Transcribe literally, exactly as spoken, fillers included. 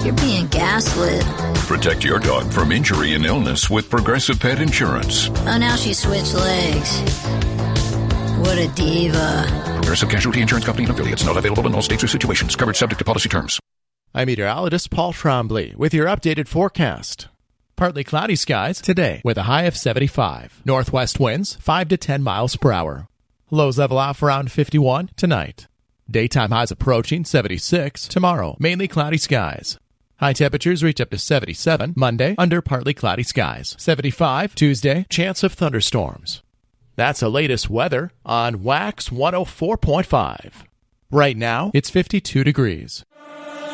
You're being gaslit. Protect your dog from injury and illness with Progressive Pet Insurance. Oh, now she switched legs. What a diva. Progressive Casualty Insurance Company and affiliates. Not available in all states or situations. Covered subject to policy terms. I'm meteorologist Paul Trombley with your updated forecast. Partly cloudy skies today with a high of seventy-five. Northwest winds five to ten miles per hour. Lows level off around fifty-one tonight. Daytime highs approaching seventy-six tomorrow. Mainly cloudy skies. High temperatures reach up to seventy-seven Monday under partly cloudy skies. seventy-five Tuesday, chance of thunderstorms. That's the latest weather on Wax one oh four point five. Right now, it's fifty-two degrees.